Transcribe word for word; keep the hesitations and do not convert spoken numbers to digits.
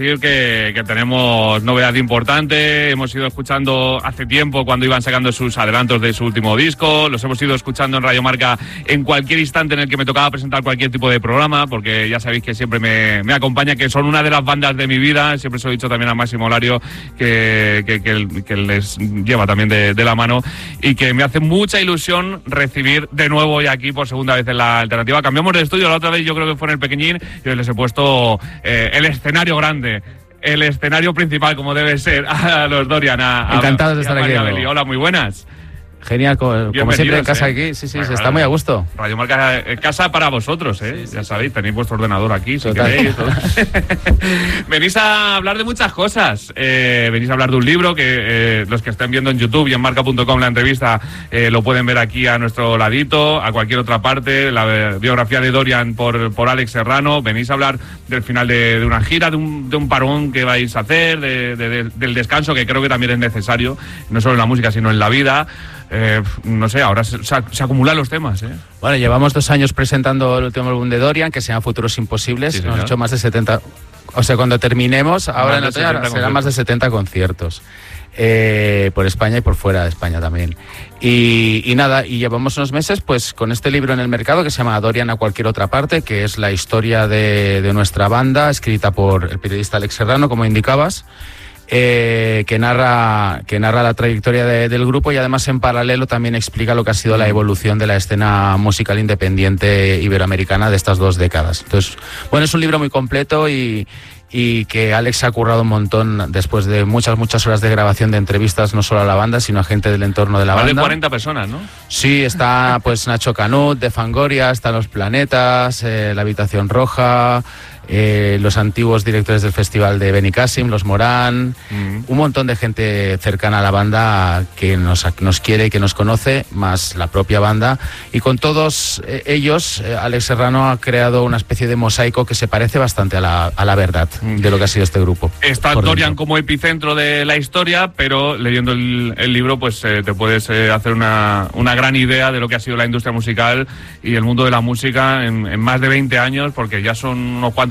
Que, que tenemos novedad importante. Hemos ido escuchando hace tiempo cuando iban sacando sus adelantos de su último disco, los hemos ido escuchando en Radio Marca en cualquier instante en el que me tocaba presentar cualquier tipo de programa, porque ya sabéis que siempre me, me acompaña, que son una de las bandas de mi vida. Siempre se lo he dicho también a Máximo Olario, que, que, que, que les lleva también de, de la mano, y que me hace mucha ilusión recibir de nuevo hoy aquí por segunda vez en La Alternativa. Cambiamos de estudio, la otra vez yo creo que fue en el Pequeñín, y hoy les he puesto eh, el escenario grande, el escenario principal, como debe ser, a los Dorian. A, Encantados a, de estar a aquí. Hola, muy buenas. Genial, como, como siempre en casa, eh. aquí, sí, sí, bueno, se está muy a gusto. Radio Marca en casa para vosotros, ¿eh? Sí, sí, ya sabéis, tenéis vuestro ordenador aquí, si Total. queréis. Venís a hablar de muchas cosas. Eh, venís a hablar de un libro que eh, los que estén viendo en YouTube y en marca punto com la entrevista eh, lo pueden ver aquí a nuestro ladito, a cualquier otra parte. La biografía de Dorian por, por Alex Serrano. Venís a hablar del final de, de una gira, de un, de un parón que vais a hacer, de, de, de, del descanso, que creo que también es necesario, no solo en la música, sino en la vida. Eh, no sé, ahora se, se, se acumulan los temas, ¿eh? Bueno, llevamos dos años presentando el último álbum de Dorian, que se llama Futuros Imposibles. Sí, hemos hecho más de setenta... O sea, cuando terminemos, ahora en otoño serán más de setenta conciertos. Eh, por España y por fuera de España también. Y, y nada, y llevamos unos meses pues con este libro en el mercado que se llama Dorian a cualquier otra parte, que es la historia de, de nuestra banda, escrita por el periodista Alex Serrano, como indicabas. Eh, que narra que narra la trayectoria de, del grupo, y además en paralelo también explica lo que ha sido la evolución de la escena musical independiente iberoamericana de estas dos décadas. Entonces, bueno, es un libro muy completo y, y que Alex ha currado un montón después de muchas, muchas horas de grabación de entrevistas, no solo a la banda, sino a gente del entorno de la Más banda. de cuarenta personas, ¿no? Sí, está pues Nacho Canut, de Fangoria, están Los Planetas, eh, La Habitación Roja, eh, los antiguos directores del festival de Benicàssim, Los Morán, mm. un montón de gente cercana a la banda que nos, nos quiere y que nos conoce, más la propia banda. Y con todos eh, ellos, eh, Alex Serrano ha creado una especie de mosaico que se parece bastante a la, a la verdad mm. de lo que ha sido este grupo. Está Dorian como epicentro de la historia, pero leyendo el, el libro pues eh, te puedes eh, hacer una, una gran idea de lo que ha sido la industria musical y el mundo de la música en, en más de veinte años, porque ya son unos cuantos